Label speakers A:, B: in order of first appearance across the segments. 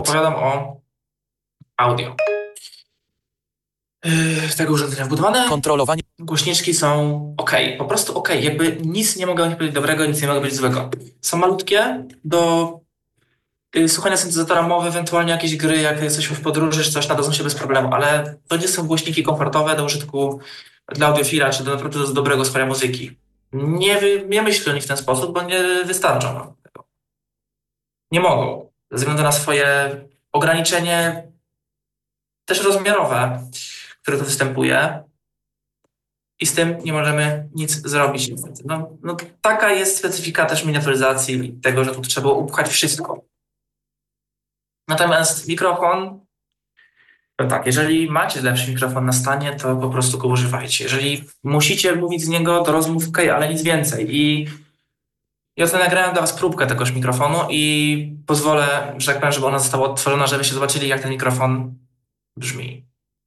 A: opowiadam o audio. Tego urządzenia wbudowane.
B: Kontrolowanie.
A: Głośniczki są ok, po prostu ok. Jakby nic nie mogę o nich powiedzieć dobrego, nic nie mogę powiedzieć złego. Są malutkie do słuchania syntezatora mowy, ewentualnie jakieś gry, jak jesteśmy w podróży czy coś, nadadzą się bez problemu, ale to nie są głośniki komfortowe do użytku dla audiofila, czy naprawdę do dobrego słuchania muzyki. Nie myślę o nich w ten sposób, bo nie wystarczą nam tego. Nie mogą, ze względu na swoje ograniczenie też rozmiarowe, które tu występuje. I z tym nie możemy nic zrobić. No, taka jest specyfika też miniaturyzacji i tego, że tu trzeba upchać wszystko. Natomiast mikrofon, no tak, jeżeli macie lepszy mikrofon na stanie, to po prostu go używajcie. Jeżeli musicie mówić z niego, to rozmów ok, ale nic więcej. I ja tutaj nagrałem dla was próbkę tegoż mikrofonu i pozwolę, że tak powiem, żeby ona została odtworzona, żebyście zobaczyli, jak ten mikrofon brzmi.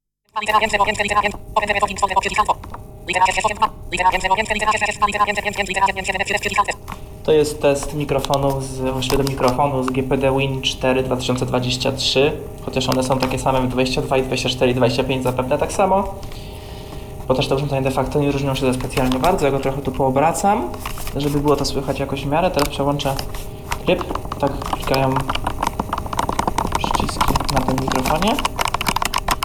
A: To jest test mikrofonów właściwie do mikrofonu z GPD Win 4 2023, chociaż one są takie same w 22 i 24 i 25 zapewne tak samo, bo też te urządzenia de facto nie różnią się specjalnie bardzo. Ja go trochę tu poobracam, żeby było to słychać jakoś w miarę. Teraz przełączę tryb, tak klikają przyciski na tym mikrofonie.